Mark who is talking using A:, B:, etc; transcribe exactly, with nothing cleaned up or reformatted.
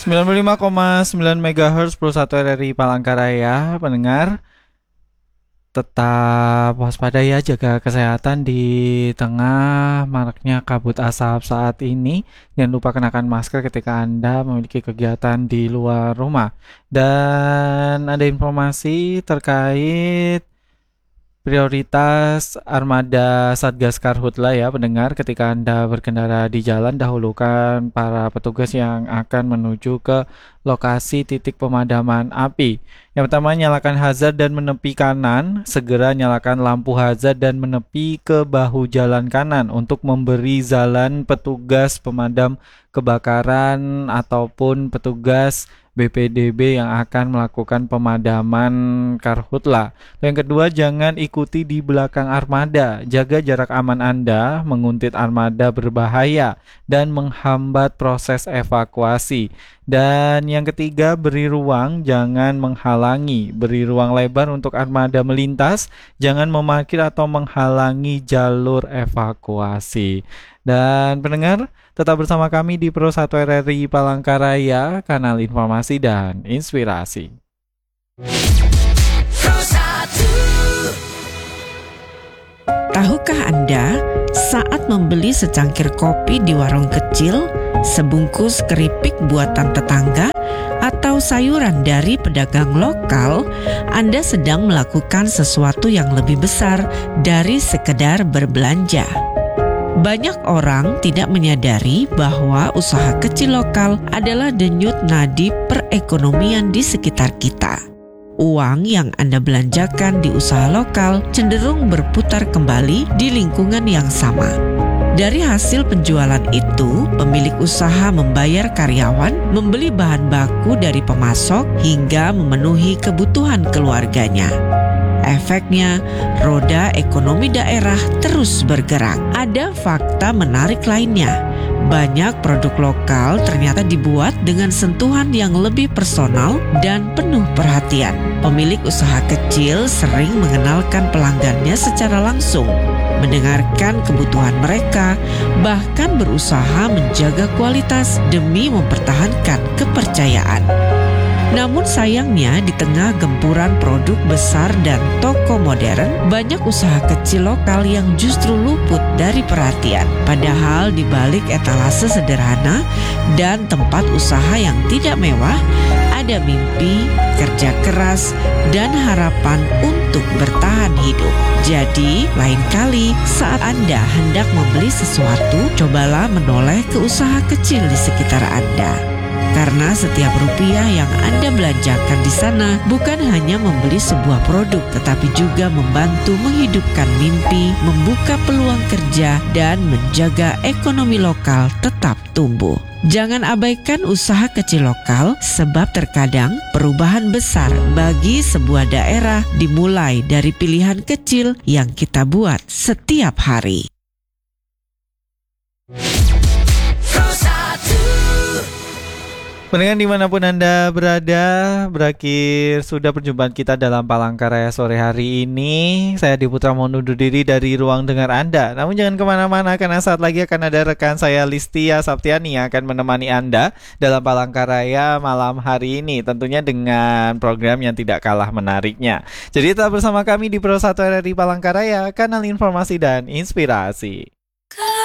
A: sembilan puluh lima koma sembilan megahertz Pulsa satu R R I Palangkaraya, pendengar. Tetap waspada ya, jaga kesehatan di tengah maraknya kabut asap saat ini. Jangan lupa kenakan masker ketika Anda memiliki kegiatan di luar rumah. Dan ada informasi terkait prioritas armada Satgas Karhutla ya, pendengar. Ketika Anda berkendara di jalan, dahulukan para petugas yang akan menuju ke lokasi titik pemadaman api. Yang pertama, nyalakan hazard dan menepi kanan. Segera nyalakan lampu hazard dan menepi ke bahu jalan kanan untuk memberi jalan petugas pemadam kebakaran ataupun petugas B P D B yang akan melakukan pemadaman karhutla. Yang kedua, jangan ikuti di belakang armada. Jaga jarak aman Anda, menguntit armada berbahaya dan menghambat proses evakuasi. Dan yang ketiga, beri ruang, jangan menghalangi. Beri ruang lebar untuk armada melintas, jangan memarkir atau menghalangi jalur evakuasi. Dan pendengar, tetap bersama kami di Pro satu R R I Palangkaraya, kanal informasi dan inspirasi.
B: Tahukah Anda, saat membeli secangkir kopi di warung kecil, sebungkus keripik buatan tetangga, atau sayuran dari pedagang lokal, Anda sedang melakukan sesuatu yang lebih besar dari sekedar berbelanja. Banyak orang tidak menyadari bahwa usaha kecil lokal adalah denyut nadi perekonomian di sekitar kita. Uang yang Anda belanjakan di usaha lokal cenderung berputar kembali di lingkungan yang sama. Dari hasil penjualan itu, pemilik usaha membayar karyawan, membeli bahan baku dari pemasok, hingga memenuhi kebutuhan keluarganya. Efeknya, roda ekonomi daerah terus bergerak. Ada fakta menarik lainnya. Banyak produk lokal ternyata dibuat dengan sentuhan yang lebih personal dan penuh perhatian. Pemilik usaha kecil sering mengenalkan pelanggannya secara langsung, mendengarkan kebutuhan mereka, bahkan berusaha menjaga kualitas demi mempertahankan kepercayaan. Namun sayangnya, di tengah gempuran produk besar dan toko modern, banyak usaha kecil lokal yang justru luput dari perhatian. Padahal di balik etalase sederhana dan tempat usaha yang tidak mewah, ada mimpi, kerja keras, dan harapan untuk bertahan hidup. Jadi, lain kali saat Anda hendak membeli sesuatu, cobalah menoleh ke usaha kecil di sekitar Anda. Karena setiap rupiah yang Anda belanjakan di sana bukan hanya membeli sebuah produk, tetapi juga membantu menghidupkan mimpi, membuka peluang kerja, dan menjaga ekonomi lokal tetap tumbuh. Jangan abaikan usaha kecil lokal, sebab terkadang perubahan besar bagi sebuah daerah dimulai dari pilihan kecil yang kita buat setiap hari.
A: Pendengar dimanapun Anda berada, berakhir sudah perjumpaan kita dalam Palangkaraya sore hari ini. Saya Diputra mohon undur diri dari ruang dengar Anda. Namun jangan kemana-mana, karena saat lagi akan ada rekan saya Listia Saptiani yang akan menemani Anda dalam Palangkaraya malam hari ini. Tentunya dengan program yang tidak kalah menariknya. Jadi tetap bersama kami di Pro satu R R I Palangkaraya, kanal informasi dan inspirasi.